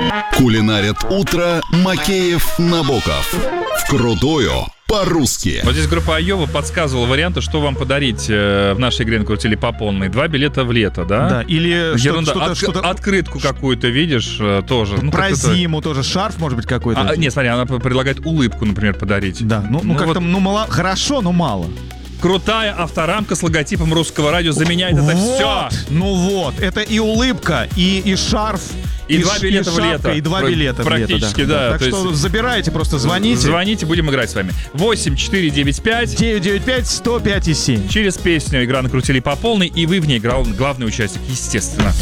Кулинарят утро Макеев, Набоков. Вкрутую по-русски. Вот здесь группа Айова подсказывала варианты, что вам подарить в нашей игре «Накрутили по полной». 2 билета в лето, да? Да, или Ерунда. что-то... Открытку какую-то видишь тоже. Ну, Про как-то... зиму тоже шарф, может быть, какой-то. Нет, смотри, она предлагает улыбку, например, подарить. Да, как-то, вот... мало. Хорошо, но мало. Крутая авторамка с логотипом Русского радио заменяет это все. Ну вот, это и улыбка, и шарф. И 2 билета в лето. И 2 билета практически, в лето, да. Так что забирайте, просто звоните. Звоните, будем играть с вами. 8-495 995-105-7. Через песню игра «Накрутили по полной», и вы в ней играл главный участник, естественно.